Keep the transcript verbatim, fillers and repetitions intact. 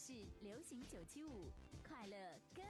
是流行九七五，快乐跟